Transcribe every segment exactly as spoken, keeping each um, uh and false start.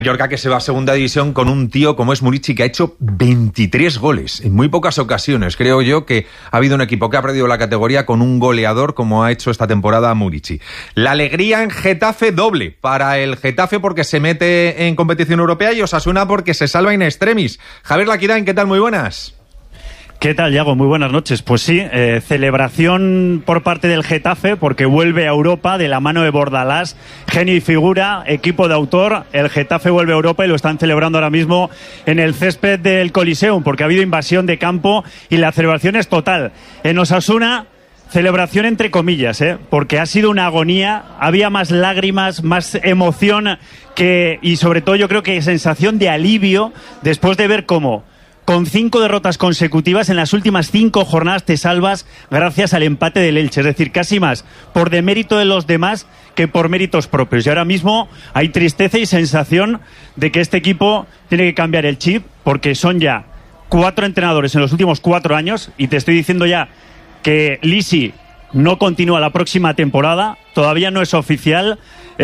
Mallorca, que se va a segunda división con un tío como es Murici, que ha hecho veintitrés goles en muy pocas ocasiones. Creo yo que ha habido un equipo que ha perdido la categoría con un goleador como ha hecho esta temporada Murici. La alegría en Getafe doble para el Getafe porque se mete en competición europea y Osasuna porque se salva in extremis. Javier Laquirán, ¿qué tal? Muy buenas. ¿Qué tal, Yago? Muy buenas noches. Pues sí, eh, celebración por parte del Getafe porque vuelve a Europa de la mano de Bordalás, genio y figura, equipo de autor. El Getafe vuelve a Europa y lo están celebrando ahora mismo en el césped del Coliseum porque ha habido invasión de campo y la celebración es total. En Osasuna, celebración entre comillas, ¿eh? Porque ha sido una agonía, había más lágrimas, más emoción que, y sobre todo yo creo que sensación de alivio después de ver cómo con cinco derrotas consecutivas en las últimas cinco jornadas te salvas gracias al empate del Elche. Es decir, casi más por demérito de los demás que por méritos propios. Y ahora mismo hay tristeza y sensación de que este equipo tiene que cambiar el chip porque son ya cuatro entrenadores en los últimos cuatro años y te estoy diciendo ya que Lisi no continúa la próxima temporada. Todavía no es oficial.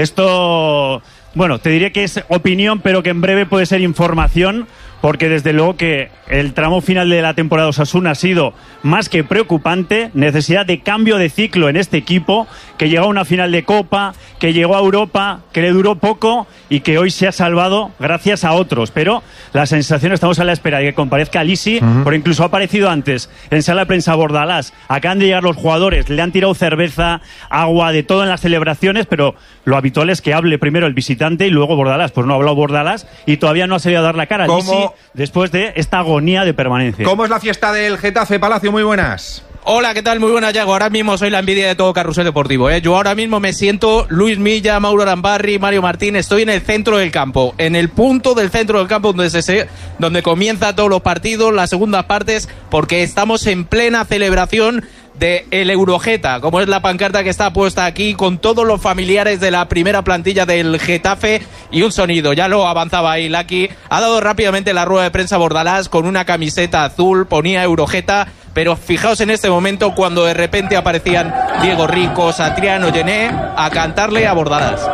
Esto, bueno, te diré que es opinión, pero que en breve puede ser información. Porque desde luego que el tramo final de la temporada de Osasuna ha sido más que preocupante, necesidad de cambio de ciclo en este equipo, que llegó a una final de Copa, que llegó a Europa, que le duró poco y que hoy se ha salvado gracias a otros. Pero la sensación, estamos a la espera de que comparezca Lisi, uh-huh. Pero incluso ha aparecido antes en sala de prensa Bordalás, acaban de llegar los jugadores, le han tirado cerveza, agua, de todo en las celebraciones, pero lo habitual es que hable primero el visitante y luego Bordalás. Pues no ha hablado Bordalás y todavía no ha salido a dar la cara. Lisi, después de esta agonía de permanencia. ¿Cómo es la fiesta del Getafe, Palacio? Muy buenas. Hola, ¿qué tal? Muy buenas, Yago. Ahora mismo soy la envidia de todo carrusel deportivo, ¿eh? Yo ahora mismo me siento Luis Milla, Mauro Arambarri, Mario Martín. Estoy en el centro del campo, en el punto del centro del campo donde, se, donde comienza todos los partidos, las segundas partes, porque estamos en plena celebración de el Eurogeta, como es la pancarta que está puesta aquí con todos los familiares de la primera plantilla del Getafe y un sonido, ya lo avanzaba ahí Laki, ha dado rápidamente la rueda de prensa Bordalás con una camiseta azul, ponía Eurogeta, pero fijaos en este momento cuando de repente aparecían Diego Rico, Satriano, Gené a cantarle a Bordalás.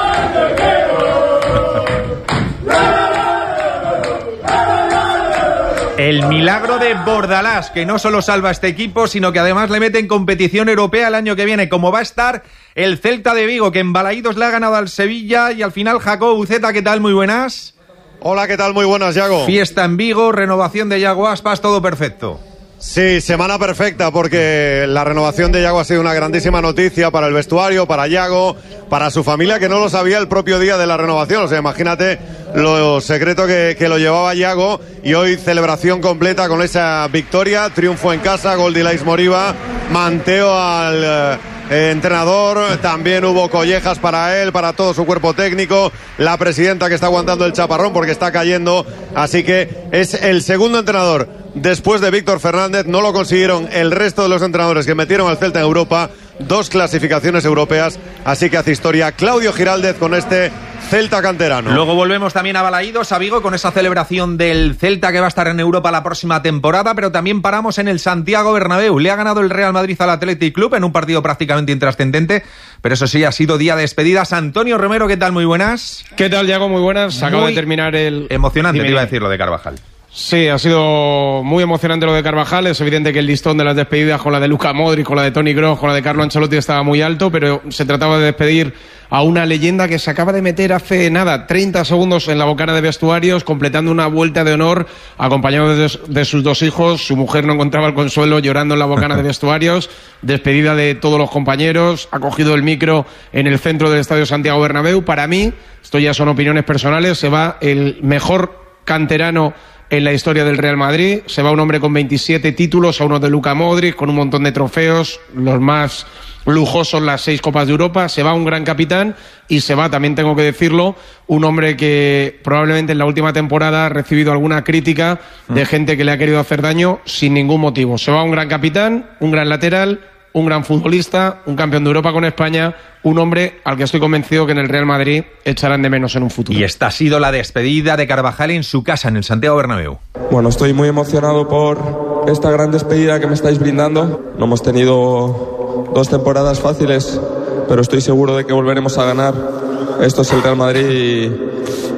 El milagro de Bordalás, que no solo salva a este equipo, sino que además le mete en competición europea el año que viene, como va a estar el Celta de Vigo, que en Balaídos le ha ganado al Sevilla, y al final Jacob Uceta, ¿qué tal? Muy buenas. Hola, ¿qué tal? Muy buenas, Yago. Fiesta en Vigo, renovación de Yago Aspas, todo perfecto. Sí, semana perfecta porque la renovación de Yago ha sido una grandísima noticia para el vestuario, para Yago, para su familia, que no lo sabía el propio día de la renovación. O sea, imagínate lo secreto que, que lo llevaba Yago, y hoy celebración completa con esa victoria, triunfo en casa, gol de Ilais Moriba, manteo al eh, entrenador, también hubo collejas para él, para todo su cuerpo técnico, la presidenta que está aguantando el chaparrón porque está cayendo, así que es el segundo entrenador después de Víctor Fernández. No lo consiguieron el resto de los entrenadores que metieron al Celta en Europa, dos clasificaciones europeas, así que hace historia Claudio Giraldez con este Celta canterano. Luego volvemos también a Balaídos, a Vigo, con esa celebración del Celta que va a estar en Europa la próxima temporada, pero también paramos en el Santiago Bernabéu. Le ha ganado el Real Madrid al Athletic Club en un partido prácticamente intrascendente, pero eso sí, ha sido día de despedidas. Antonio Romero, ¿qué tal? Muy buenas. ¿Qué tal, Yago? Muy buenas. Acabo Muy de terminar el... Emocionante, Dime, te iba a dime. decir lo de Carvajal. Sí, ha sido muy emocionante lo de Carvajal. Es evidente que el listón de las despedidas con la de Luka Modric, con la de Toni Kroos, con la de Carlo Ancelotti estaba muy alto, pero se trataba de despedir a una leyenda que se acaba de meter hace nada, treinta segundos en la bocana de vestuarios, completando una vuelta de honor, acompañado de, de sus dos hijos. Su mujer no encontraba el consuelo, llorando en la bocana de vestuarios. Despedida de todos los compañeros, ha cogido el micro en el centro del Estadio Santiago Bernabéu. Para mí, esto ya son opiniones personales, se va el mejor canterano en la historia del Real Madrid. Se va un hombre con veintisiete títulos, a uno de Luka Modric, con un montón de trofeos, los más lujosos, las seis Copas de Europa. Se va un gran capitán y se va, también tengo que decirlo, un hombre que probablemente en la última temporada ha recibido alguna crítica de gente que le ha querido hacer daño sin ningún motivo. Se va un gran capitán, un gran lateral, un gran futbolista, un campeón de Europa con España, un hombre al que estoy convencido que en el Real Madrid echarán de menos en un futuro. Y esta ha sido la despedida de Carvajal en su casa, en el Santiago Bernabéu. Bueno, estoy muy emocionado por esta gran despedida que me estáis brindando. No hemos tenido dos temporadas fáciles, pero estoy seguro de que volveremos a ganar. Esto es el Real Madrid y,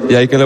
y hay que